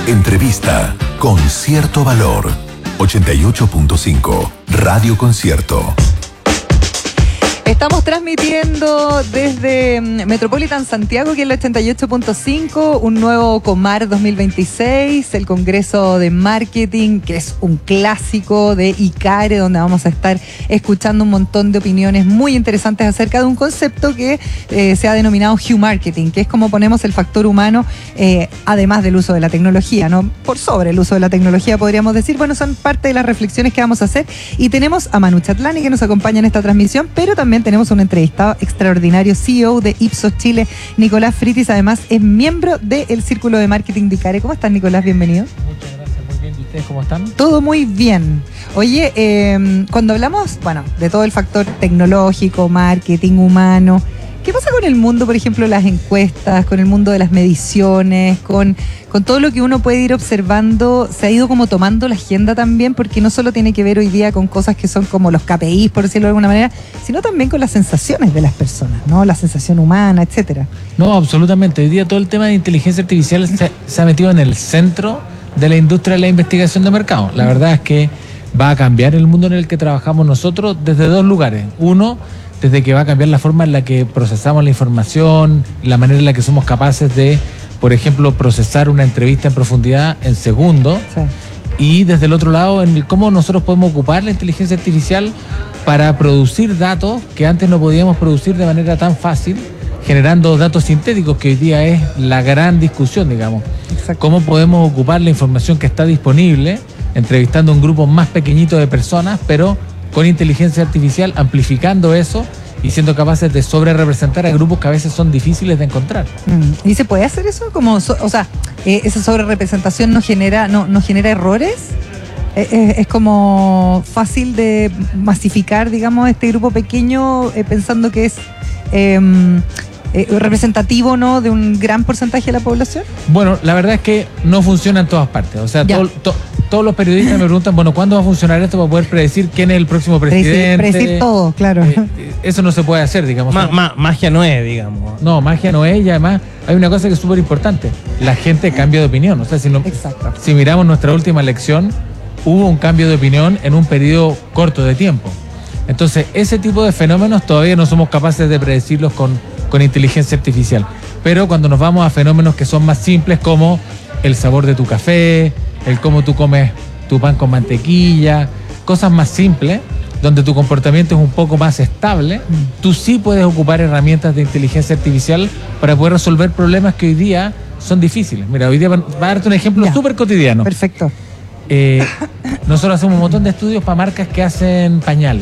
Entrevista con cierto valor. 88.5 Radio Concierto. Estamos transmitiendo desde Metropolitan Santiago, que es el 88.5, un nuevo Comar 2026, el Congreso de Marketing, que es un clásico de ICARE, donde vamos a estar escuchando un montón de opiniones muy interesantes acerca de un concepto que se ha denominado Human Marketing, que es como ponemos el factor humano, además del uso de la tecnología, ¿no? Por sobre el uso de la tecnología, podríamos decir. Bueno, son parte de las reflexiones que vamos a hacer. Y tenemos a Manu Chatlani, que nos acompaña en esta transmisión, pero también tenemos un entrevistado extraordinario, CEO de Ipsos Chile, Nicolás Fritis. Además, es miembro del Círculo de Marketing de ICARE. ¿Cómo estás, Nicolás? Bienvenido. Muchas gracias, muy bien. ¿Y ustedes cómo están? Todo muy bien. Oye, cuando hablamos, de todo el factor tecnológico, marketing, humano, ¿qué pasa con el mundo, por ejemplo, de las encuestas, con el mundo de las mediciones, con todo lo que uno puede ir observando? Se ha ido como tomando la agenda también, porque no solo tiene que ver hoy día con cosas que son como los KPIs, por decirlo de alguna manera, sino también con las sensaciones de las personas, ¿no? La sensación humana, etcétera. No, absolutamente. Hoy día todo el tema de inteligencia artificial se ha metido en el centro de la industria de la investigación de mercado. La verdad es que va a cambiar el mundo en el que trabajamos nosotros desde dos lugares. Uno, desde que va a cambiar la forma en la que procesamos la información, la manera en la que somos capaces de, por ejemplo, procesar una entrevista en profundidad en segundos. Sí. Y desde el otro lado, en cómo nosotros podemos ocupar la inteligencia artificial para producir datos que antes no podíamos producir de manera tan fácil, generando datos sintéticos, que hoy día es la gran discusión, digamos. Exacto. Cómo podemos ocupar la información que está disponible, entrevistando a un grupo más pequeñito de personas, pero con inteligencia artificial, amplificando eso y siendo capaces de sobrerepresentar a grupos que a veces son difíciles de encontrar. ¿Y se puede hacer eso? ¿Esa sobrerepresentación no genera errores? ¿Es como fácil de masificar, digamos, este grupo pequeño, pensando que es representativo, ¿no?, de un gran porcentaje de la población? Bueno, la verdad es que no funciona en todas partes. O sea, todos los periodistas me preguntan, ¿cuándo va a funcionar esto para poder predecir quién es el próximo presidente? Predecir todo, claro. Eso no se puede hacer, digamos. Magia no es, digamos. No, magia no es, y además hay una cosa que es súper importante. La gente cambia de opinión. O sea, si miramos nuestra última elección, hubo un cambio de opinión en un periodo corto de tiempo. Entonces, ese tipo de fenómenos todavía no somos capaces de predecirlos con inteligencia artificial. Pero cuando nos vamos a fenómenos que son más simples, como el sabor de tu café, el cómo tú comes tu pan con mantequilla, cosas más simples, donde tu comportamiento es un poco más estable, tú sí puedes ocupar herramientas de inteligencia artificial para poder resolver problemas que hoy día son difíciles. Mira, hoy día va a darte un ejemplo súper cotidiano. Perfecto. Nosotros hacemos un montón de estudios para marcas que hacen pañales.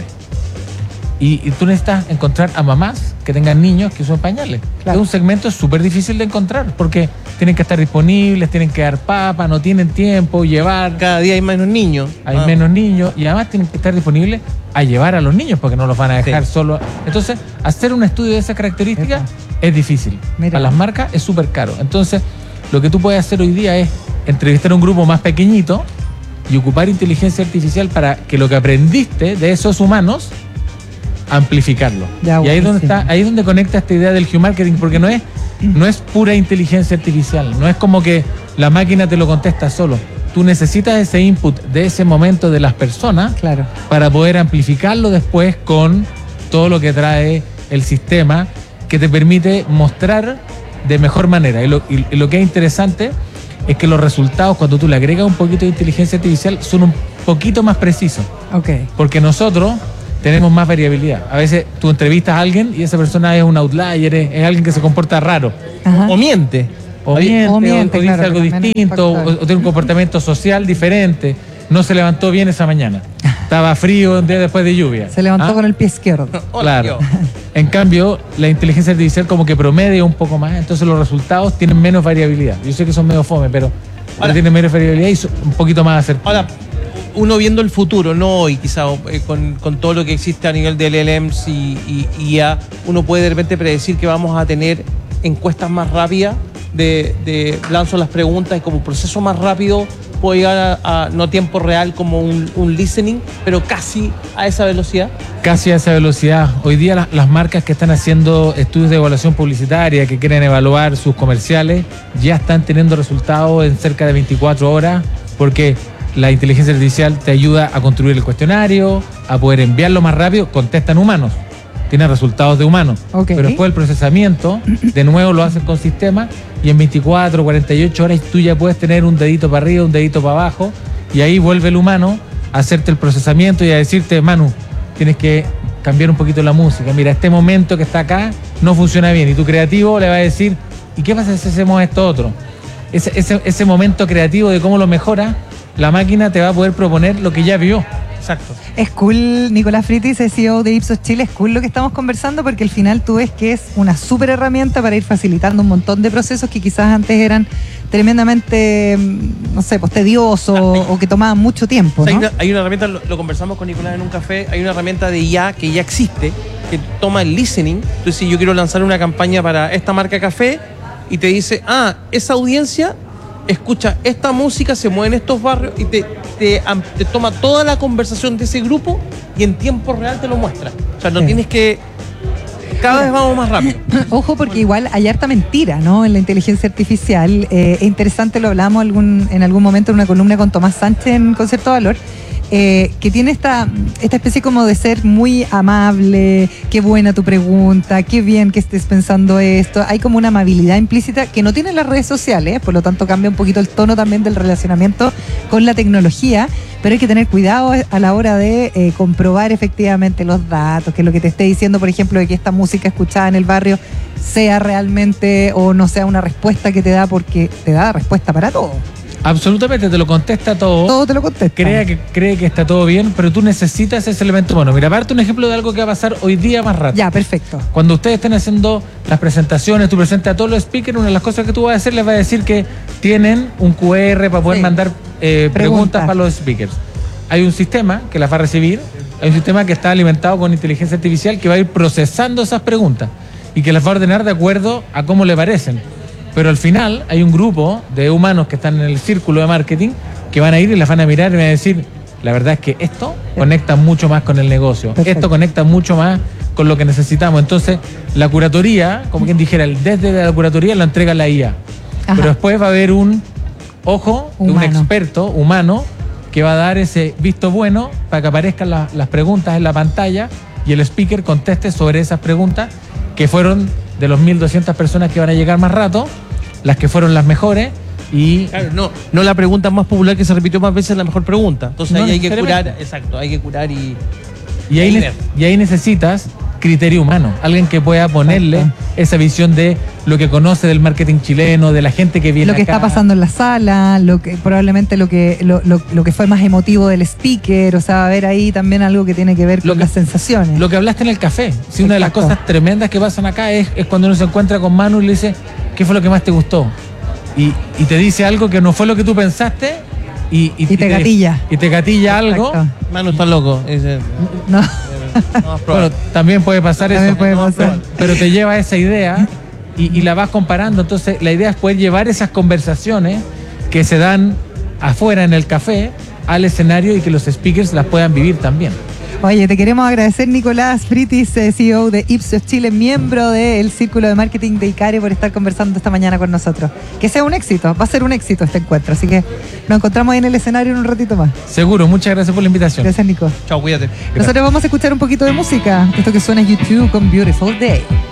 Y tú necesitas encontrar a mamás que tengan niños que usan pañales. Claro. Es un segmento súper difícil de encontrar, porque tienen que estar disponibles, tienen que dar papa, no tienen tiempo, llevar. Cada día hay menos niños. Hay menos niños, y además tienen que estar disponibles a llevar a los niños, porque no los van a dejar solos. Entonces, hacer un estudio de esas características es difícil. Para las marcas es súper caro. Entonces, lo que tú puedes hacer hoy día es entrevistar a un grupo más pequeñito y ocupar inteligencia artificial para que lo que aprendiste de esos humanos, amplificarlo. Y ahí es donde conecta esta idea del Human Marketing, porque no es pura inteligencia artificial, no es como que la máquina te lo contesta solo. Tú necesitas ese input de ese momento de las personas, claro, para poder amplificarlo después con todo lo que trae el sistema, que te permite mostrar de mejor manera. Y lo que es interesante es que los resultados, cuando tú le agregas un poquito de inteligencia artificial, son un poquito más precisos. Okay. Porque nosotros tenemos más variabilidad. A veces tú entrevistas a alguien y esa persona es un outlier, es alguien que se comporta raro. O miente. O dice algo distinto, o tiene un comportamiento social diferente. No se levantó bien esa mañana. Estaba frío un día después de lluvia. Se levantó con el pie izquierdo. Claro. En cambio, la inteligencia artificial como que promedia un poco más, entonces los resultados tienen menos variabilidad. Yo sé que son medio fome, pero tienen menos variabilidad y son un poquito más acertados. Ahora, uno viendo el futuro, no hoy, quizá con todo lo que existe a nivel de LLMs y IA, uno puede de repente predecir que vamos a tener encuestas más rápidas de lanzo las preguntas y como proceso más rápido puedo llegar a no tiempo real como un listening, pero casi a esa velocidad. Casi a esa velocidad. Hoy día las marcas que están haciendo estudios de evaluación publicitaria, que quieren evaluar sus comerciales, ya están teniendo resultados en cerca de 24 horas, porque la inteligencia artificial te ayuda a construir el cuestionario, a poder enviarlo más rápido, contestan humanos, tienen resultados de humanos, pero después el procesamiento, de nuevo lo hacen con sistemas, y en 24, 48 horas tú ya puedes tener un dedito para arriba, un dedito para abajo, y ahí vuelve el humano a hacerte el procesamiento y a decirte, Manu, tienes que cambiar un poquito la música, mira, este momento que está acá no funciona bien, y tu creativo le va a decir, ¿y qué pasa si hacemos esto otro? Ese momento creativo de cómo lo mejora, la máquina te va a poder proponer lo que ya vio. Exacto. Es cool, Nicolás Fritis, CEO de Ipsos Chile, es cool lo que estamos conversando porque al final tú ves que es una súper herramienta para ir facilitando un montón de procesos que quizás antes eran tremendamente, no sé, pues tediosos o que tomaban mucho tiempo, ¿no? Hay una herramienta, lo conversamos con Nicolás en un café, hay una herramienta de IA que ya existe, que toma el listening. Entonces, si yo quiero lanzar una campaña para esta marca café y te dice, esa audiencia escucha esta música, se mueve en estos barrios y te toma toda la conversación de ese grupo y en tiempo real te lo muestra. O sea, no tienes que... Cada vez vamos más rápido. Ojo, porque igual hay harta mentira, ¿no? En la inteligencia artificial. Es interesante, lo hablamos en algún momento en una columna con Tomás Sánchez en Concepto Valor, que tiene esta especie como de ser muy amable, qué buena tu pregunta, qué bien que estés pensando esto. Hay como una amabilidad implícita que no tienen las redes sociales, por lo tanto cambia un poquito el tono también del relacionamiento con la tecnología, pero hay que tener cuidado a la hora de comprobar efectivamente los datos, que lo que te esté diciendo, por ejemplo, de que esta música escuchada en el barrio sea realmente o no sea una respuesta que te da, porque te da respuesta para todo. Absolutamente, te lo contesta todo. Todo te lo contesta. Cree que está todo bien, pero tú necesitas ese elemento bueno. Mira, aparte un ejemplo de algo que va a pasar hoy día más rato. Ya, perfecto. Cuando ustedes estén haciendo las presentaciones, tú presentas a todos los speakers, una de las cosas que tú vas a hacer les va a decir que tienen un QR para poder mandar preguntas para los speakers. Hay un sistema que las va a recibir, hay un sistema que está alimentado con inteligencia artificial que va a ir procesando esas preguntas y que las va a ordenar de acuerdo a cómo le parecen. Pero al final hay un grupo de humanos que están en el círculo de marketing que van a ir y las van a mirar y van a decir, la verdad es que esto conecta mucho más con el negocio. Perfecto. Esto conecta mucho más con lo que necesitamos. Entonces, la curatoría, como quien dijera, desde la curatoría lo entrega la IA. Ajá. Pero después va a haber un ojo de un experto humano que va a dar ese visto bueno para que aparezcan las preguntas en la pantalla y el speaker conteste sobre esas preguntas que fueron de los 1.200 personas que van a llegar más rato, las que fueron las mejores y... Claro, no la pregunta más popular que se repitió más veces es la mejor pregunta. Entonces ahí hay que curar, exacto, hay que curar y ahí necesitas criterio humano, alguien que pueda ponerle esa visión de lo que conoce del marketing chileno, de la gente que viene lo que acá. Está pasando en la sala, probablemente lo que fue más emotivo del speaker, o sea, va a haber ahí también algo que tiene que ver con las sensaciones. Lo que hablaste en el café, sí, una de las cosas tremendas que pasan acá es cuando uno se encuentra con Manu y le dice, ¿qué fue lo que más te gustó? Y te dice algo que no fue lo que tú pensaste y te gatilla. Y te gatilla algo. Manu está loco. No. Bueno, también puede pasar eso. Pero te lleva a esa idea y la vas comparando. Entonces, la idea es poder llevar esas conversaciones que se dan afuera en el café al escenario y que los speakers las puedan vivir también. Oye, te queremos agradecer, Nicolás Fritis, CEO de Ipsos Chile, miembro del Círculo de Marketing de Icare, por estar conversando esta mañana con nosotros. Que sea un éxito, va a ser un éxito este encuentro, así que nos encontramos ahí en el escenario en un ratito más. Seguro, muchas gracias por la invitación. Gracias, Nico. Chao, cuídate. Nosotros vamos a escuchar un poquito de música. Esto que suena es YouTube con Beautiful Day.